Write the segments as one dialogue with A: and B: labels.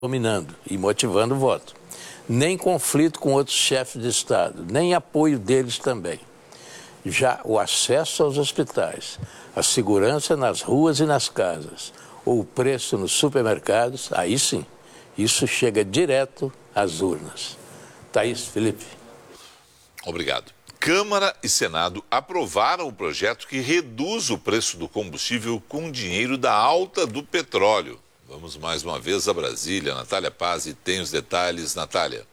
A: dominando e motivando o voto. Nem conflito com outros chefes de Estado, nem apoio deles também. Já o acesso aos hospitais, a segurança nas ruas e nas casas, ou o preço nos supermercados, aí sim, isso chega direto às urnas. Thaís, Felipe.
B: Obrigado. Câmara e Senado aprovaram o projeto que reduz o preço do combustível com dinheiro da alta do petróleo. Vamos mais uma vez a Brasília. Natália Pazzi tem os detalhes. Natália.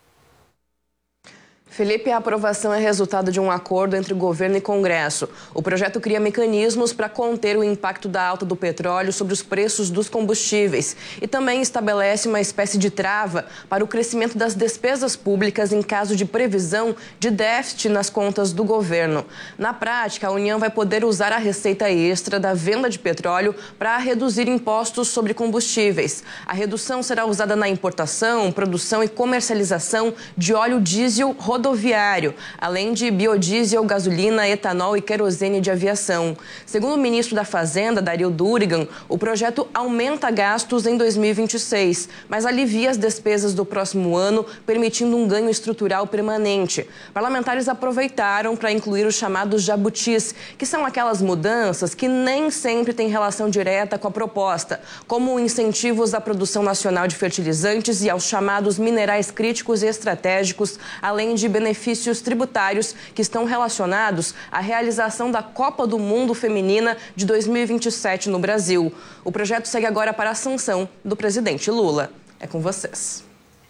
C: Felipe, a aprovação é resultado de um acordo entre governo e Congresso. O projeto cria mecanismos para conter o impacto da alta do petróleo sobre os preços dos combustíveis e também estabelece uma espécie de trava para o crescimento das despesas públicas em caso de previsão de déficit nas contas do governo. Na prática, a União vai poder usar a receita extra da venda de petróleo para reduzir impostos sobre combustíveis. A redução será usada na importação, produção e comercialização de óleo diesel rodoviário, além de biodiesel, gasolina, etanol e querosene de aviação. Segundo o ministro da Fazenda, Dario Durigan, o projeto aumenta gastos em 2026, mas alivia as despesas do próximo ano, permitindo um ganho estrutural permanente. Parlamentares aproveitaram para incluir os chamados jabutis, que são aquelas mudanças que nem sempre têm relação direta com a proposta, como incentivos à produção nacional de fertilizantes e aos chamados minerais críticos e estratégicos, além de benefícios tributários que estão relacionados à realização da Copa do Mundo Feminina de 2027 no Brasil. O projeto segue agora para a sanção do presidente Lula. É com vocês.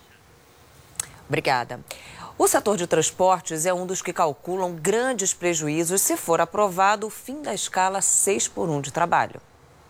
D: Obrigada. O setor de transportes é um dos que calculam grandes prejuízos se for aprovado o fim da escala 6x1 de trabalho.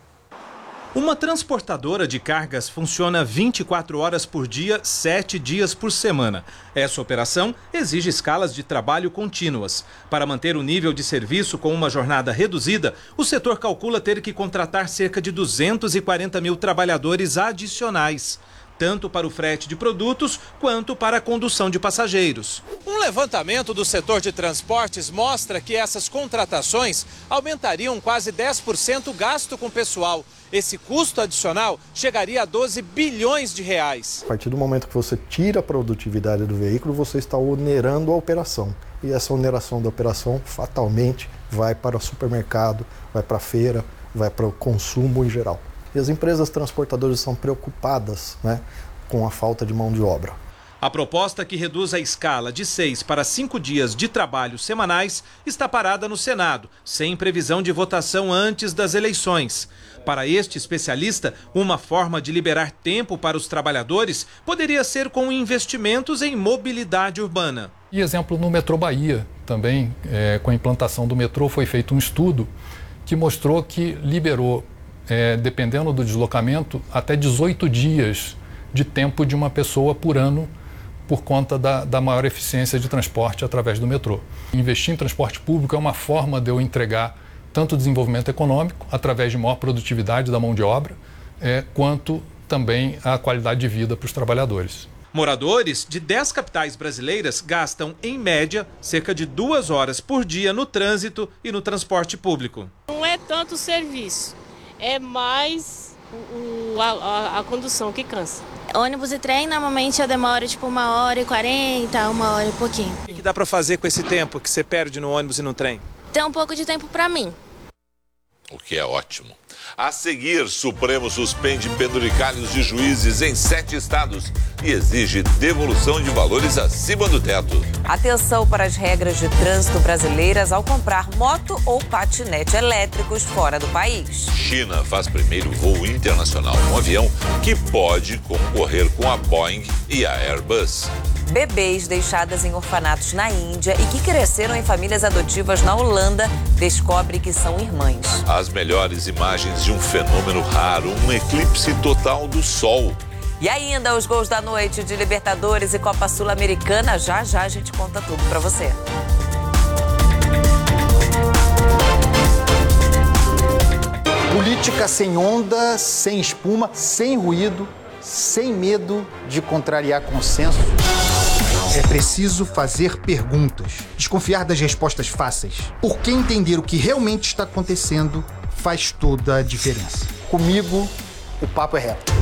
E: Uma transportadora de cargas funciona 24 horas por dia, 7 dias por semana. Essa operação exige escalas de trabalho contínuas. Para manter o nível de serviço com uma jornada reduzida, o setor calcula ter que contratar cerca de 240 mil trabalhadores adicionais, tanto para o frete de produtos quanto para a condução de passageiros. Um levantamento do setor de transportes mostra que essas contratações aumentariam quase 10% o gasto com pessoal. Esse custo adicional chegaria a 12 bilhões de reais.
F: A partir do momento que você tira a produtividade do veículo, você está onerando a operação. E essa oneração da operação fatalmente vai para o supermercado, vai para a feira, vai para o consumo em geral. E as empresas transportadoras são preocupadas, com a falta de mão de obra.
E: A proposta que reduz a escala de 6 para 5 dias de trabalho semanais está parada no Senado, sem previsão de votação antes das eleições. Para este especialista, uma forma de liberar tempo para os trabalhadores poderia ser com investimentos em mobilidade urbana.
G: E exemplo no metrô Bahia também, com a implantação do metrô, foi feito um estudo que mostrou que liberou, dependendo do deslocamento, até 18 dias de tempo de uma pessoa por ano por conta da maior eficiência de transporte através do metrô. Investir em transporte público é uma forma de eu entregar tanto desenvolvimento econômico, através de maior produtividade da mão de obra, quanto também a qualidade de vida para os trabalhadores.
E: Moradores de 10 capitais brasileiras gastam, em média, cerca de 2 horas por dia no trânsito e no transporte público.
H: Não é tanto o serviço, é mais a condução que cansa.
I: Ônibus e trem, normalmente eu demoro 1h40, 1h e pouquinho.
E: O que dá para fazer com esse tempo que você perde no ônibus e no trem?
I: Tem um pouco de tempo para mim.
B: O que é ótimo. A seguir, Supremo suspende penduricalhos de juízes em 7 estados e exige devolução de valores acima do teto.
D: Atenção para as regras de trânsito brasileiras ao comprar moto ou patinete elétricos fora do país.
B: China faz primeiro voo internacional, um avião que pode concorrer com a Boeing e a Airbus.
D: Bebês deixadas em orfanatos na Índia e que cresceram em famílias adotivas na Holanda descobrem que são irmãs.
B: As melhores imagens de um fenômeno raro, um eclipse total do Sol.
D: E ainda os gols da noite de Libertadores e Copa Sul-Americana. Já já a gente conta tudo pra você.
J: Política sem onda, sem espuma, sem ruído, sem medo de contrariar consenso. É preciso fazer perguntas, desconfiar das respostas fáceis, porque entender o que realmente está acontecendo faz toda a diferença. Comigo, o papo é reto.